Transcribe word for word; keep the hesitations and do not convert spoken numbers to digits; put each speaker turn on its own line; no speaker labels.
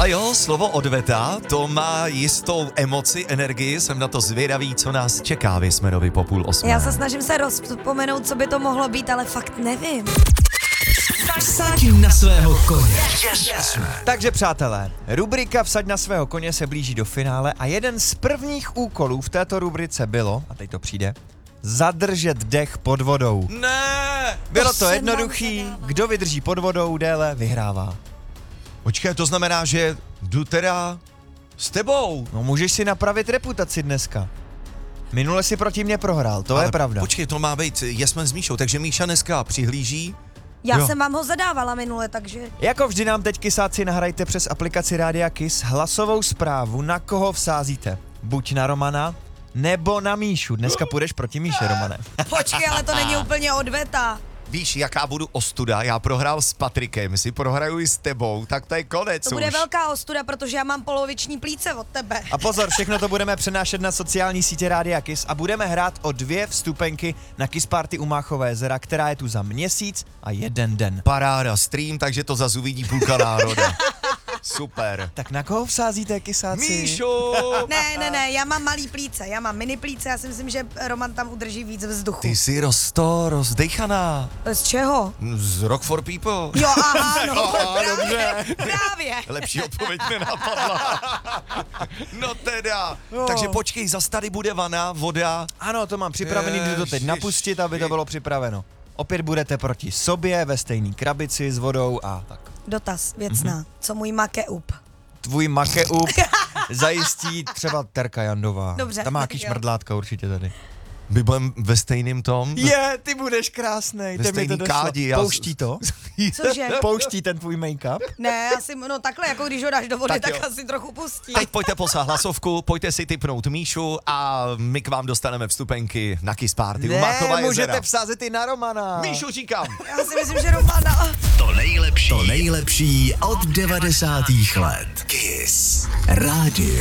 Ale jo, slovo odveta, to má jistou emoci, energii, jsem na to zvědavý, co nás čeká v Jesmerovi po půl osmé.
Já se snažím se rozpomenout, co by to mohlo být, ale fakt nevím.
Vsaď na svého koně.
Takže přátelé, rubrika Vsaď na svého koně se blíží do finále a jeden z prvních úkolů v této rubrice bylo, a teď to přijde, zadržet dech pod vodou.
Ne!
Bylo to
se
jednoduchý,
mám
kdo vydrží pod vodou déle, vyhrává.
Počkej, to znamená, že jdu teda s tebou.
No můžeš si napravit reputaci dneska. Minule si proti mě prohrál, to
Ale
je pravda.
Počkej, to má být Jesmen s Míšou, takže Míša dneska přihlíží.
Já
Jo.
jsem vám ho zadávala minule, takže...
Jako vždy nám teď kysáci nahrajte přes aplikaci Rádia Kiss hlasovou zprávu, na koho vsázíte. Buď na Romana, nebo na Míšu. Dneska půjdeš proti Míše, Romane.
Počkej, ale to není úplně odveta.
Víš, jaká budu ostuda? Já prohrál s Patrikem, si prohraju i s tebou, tak to je konec
To bude
už.
velká ostuda, protože já mám poloviční plíce od tebe.
A pozor, všechno to budeme přenášet na sociální sítě Rádia Kiss a budeme hrát o dvě vstupenky na Kiss Party u Máchové jezera, která je tu za měsíc a jeden den.
Paráda, stream, takže to zas uvidí půlka národa. Super.
Tak na koho vsázíte, kysáci?
Míšo!
Ne, ne, ne, já mám malý plíce, já mám mini plíce, já si myslím, že Roman tam udrží víc vzduchu.
Ty jsi rosto, rozdejchaná.
Z čeho?
Z Rock for People.
Jo, aha, no,
Aha,
právě,
dobře.
právě.
Lepší odpověď nenapadla. No teda.
Jo.
Takže počkej, zas tady bude vana, voda.
Ano, to mám připravený, jdu to teď
Ježiš.
napustit, aby to bylo připraveno. Opět budete proti sobě ve stejné krabici s vodou a tak.
Dotaz, věcná. Mm-hmm. Co můj makeup?
Tvůj makeup zajistí třeba Terka Jandová.
Dobře,
Tam má
tak
jaký
jo.
šmrdlátka určitě tady.
My budeme ve stejným tom.
Je, ty budeš krásnej.
Ve
Teď mi
stejný
to došlo.
kádi. já-
Pouští to?
Cože?
Pouští ten tvůj make-up?
Ne, asi, no takhle, jako když ho dáš do vody,
Tak
tak,
jo.
asi trochu pustí.
Teď pojďte poslat hlasovku, pojďte si tipnout Míšu a my k vám dostaneme vstupenky na Kiss Party u Máchova
Ne,
jezera.
můžete vsázet i na Romana.
Míšu říkám.
Já si myslím, že Romana...
To nejlepší, to nejlepší od devadesátých let. Kiss Radio.